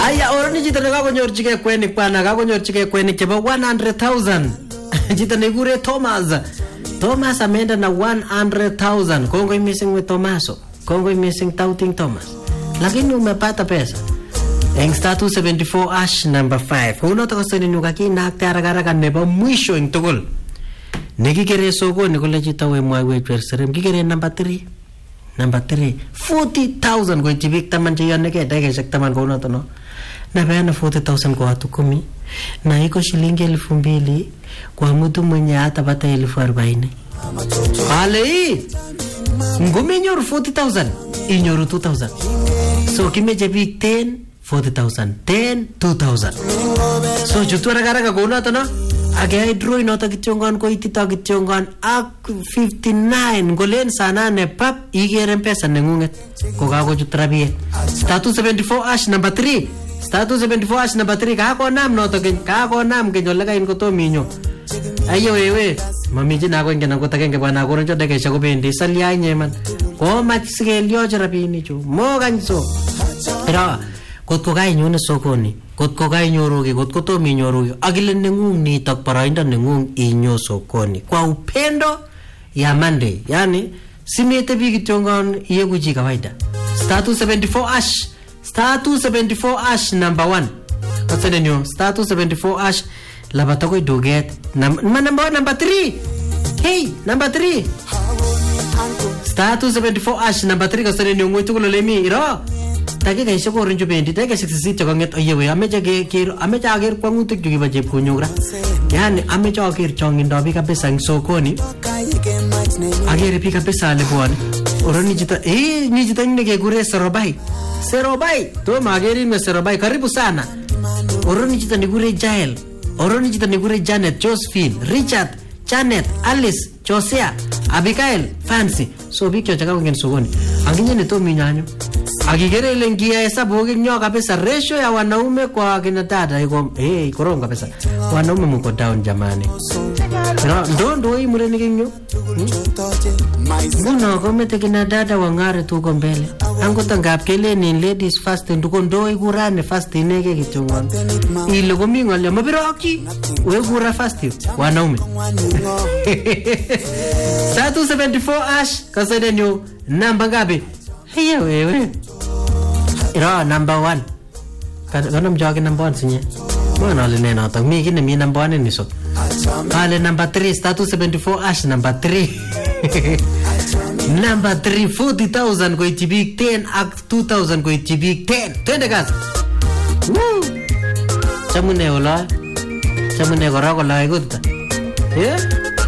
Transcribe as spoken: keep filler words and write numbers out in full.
Aya oroni chito nekakonyorchigei kwenik bwana kakonyorchigei kwenik chebo one hundred thousand. Chito nekure Thomas. Thomas ameenda na one hundred thousand. Kongoi missing with Tomaso. Kongoi missing Touting Thomas. Lakini umepata pesa. Eng star two seventy-four ash number five. Uno takasoni nyukaki nakte haraka nebo mwisho eng tugul. Nekikere sokoni kole chito we mwaiwech werserem. Kikere number three. Number three. forty thousand kwa chibik taman chiyoneke dakeshek taman kwa unoto no. Na bayana forty thousand kwa watu kumi. Na iko shilingi elfu mbili kwa mtu mwenye hata pata elfu arobaini. Ale hii ngumi nyoru forty thousand inyoru two thousand. So kimeche bik ten forty thousand, ten two thousand. So chutu haraka kwa unoto no. Age draw inota kityongan ko itita kityongan ak fifty-nine ngolen sana ne pap igere pesa nengunget ko kako chutrabiet. Star two seventy-four ash number three. Star two seventy-four ash number three kako nam noto ken kako nam ken jola kain ko to minyo. Ayo wewe mami jina ko ngena ko takenge bwana ko ronjo deke shako bendi salia nyeman. Ko mat sigelio jarabini chu. Mo ganso. Pero kotko kai nyone sokoni. Kotko kai nyoroge, kotko to minyoroge. Agile nengung ni takparainda nengung inyo sokoni. Kwa upendo ya Monday. Yani simete bigi tiongon iye kuji kawaida. Star two seventy-four ash. Star two seventy-four ash number one. Kasene nyo. Star two seventy-four ash. Labatako iduget. Number one, number three. Hey, number three. Star two seventy-four ash number three. Kasene nyo ngwe tukulo lemi. Iro. Taki kaisa ko rinjo bendi taki sixty chakanget ayewe amecha ke kiro amecha ager kwangutik juki baje kunyugra yani amecha ager chongindo bika pesa ing sokoni ager bika pesa le bwan oroni jita eh ni jita ni ke gure serobai serobai to mageri me serobai karibu sana oroni jita ni gure Jael oroni jita ni gure Janet Josephine Richard Janet Alice Josea Abigail Fancy so bikyo chaka ngen sokoni anginye ni to minyanyo akigere ile ngia hesabu nyo kabisa ratio ya wanaume kwa kina dada iko eh koronga kabisa wanaume mko down jamani no ndo ndo hii mure nikinyo mbona komete kina dada wangare tu ko mbele ango tangap kele ni ladies first nduko ndo igurane first ineke kichongon ile komi ngale mabiroki we gura first wanaume Star two seventy-four ash kasede nyo namba ngapi hiyo wewe ira number one kana mjage number one sinye mwana le nena ta mi kine mi number one ni so ale number three star two seventy-four ash number three number three forty thousand ko itibik ten ak two thousand ko itibik ten twende kazi woo chamune ola chamune gora ko la igutta eh